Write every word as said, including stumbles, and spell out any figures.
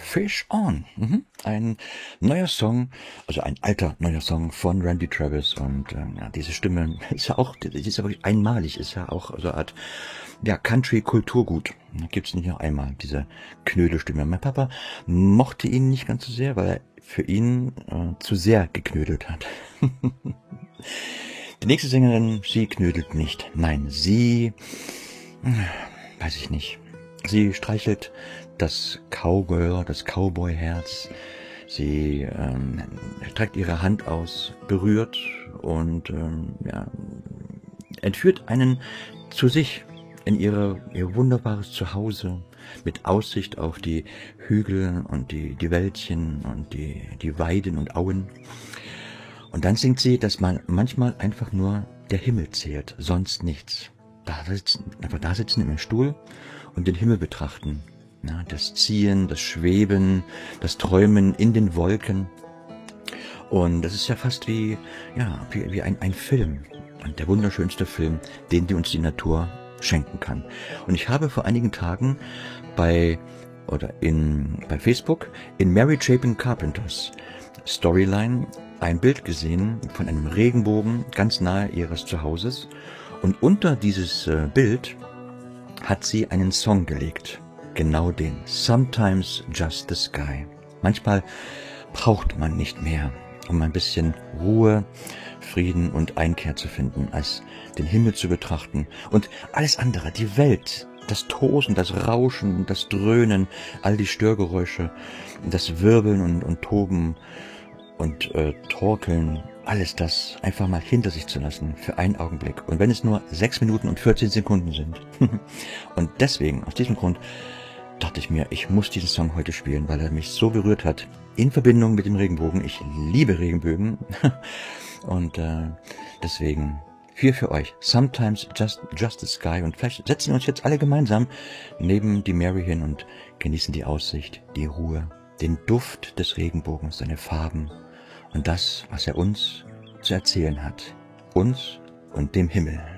Fish On. Mhm. Ein neuer Song, also ein alter neuer Song von Randy Travis. Und ähm, ja, diese Stimme ist ja auch, die ist ja wirklich einmalig, ist ja auch so eine Art ja, Country-Kulturgut. Da gibt's nicht nur einmal diese Knödelstimme. Mein Papa mochte ihn nicht ganz so sehr, weil er für ihn äh, zu sehr geknödelt hat. Die nächste Sängerin, sie knödelt nicht. Nein, sie, weiß ich nicht. Sie streichelt das Cowgirl, das Cowboy-Herz. Sie ähm, streckt ihre Hand aus, berührt und ähm, ja, entführt einen zu sich in ihre, ihr wunderbares Zuhause mit Aussicht auf die Hügel und die, die Wäldchen und die, die Weiden und Auen. Und dann singt sie, dass man manchmal einfach nur der Himmel zählt, sonst nichts. Da sitzen, einfach da sitzen im Stuhl und den Himmel betrachten. Ja, das Ziehen, das Schweben, das Träumen in den Wolken. Und das ist ja fast wie, ja, wie, wie ein, ein Film. Und der wunderschönste Film, den die uns die Natur schenken kann. Und ich habe vor einigen Tagen bei, oder in, bei Facebook in Mary Chapin Carpenters Storyline ein Bild gesehen von einem Regenbogen ganz nahe ihres Zuhauses. Und unter dieses äh, Bild hat sie einen Song gelegt. Genau den. Sometimes just the sky. Manchmal braucht man nicht mehr, um ein bisschen Ruhe, Frieden und Einkehr zu finden, als den Himmel zu betrachten. Und alles andere, die Welt, das Tosen, das Rauschen, das Dröhnen, all die Störgeräusche, das Wirbeln und, und Toben und äh, Torkeln, alles das einfach mal hinter sich zu lassen für einen Augenblick. Und wenn es nur sechs Minuten und vierzehn Sekunden sind. Und deswegen, aus diesem Grund, dachte ich mir, ich muss diesen Song heute spielen, weil er mich so berührt hat, in Verbindung mit dem Regenbogen. Ich liebe Regenbögen. Und äh, deswegen viel für euch. Sometimes just, just the sky. Und vielleicht setzen wir uns jetzt alle gemeinsam neben die Mary hin und genießen die Aussicht, die Ruhe, den Duft des Regenbogens, seine Farben und das, was er uns zu erzählen hat. Uns und dem Himmel.